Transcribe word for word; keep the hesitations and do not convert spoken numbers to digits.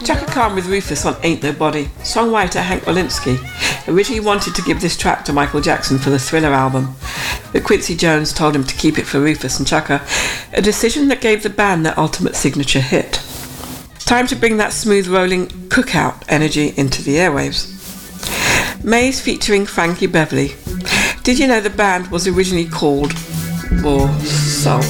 Chaka Khan with Rufus on Ain't Nobody. Songwriter Hank Walensky originally wanted to give this track to Michael Jackson for the Thriller album, but Quincy Jones told him to keep it for Rufus and Chaka, a decision that gave the band their ultimate signature hit. Time to bring that smooth rolling cookout energy into the airwaves. Maze featuring Frankie Beverly. Did you know the band was originally called More Soul?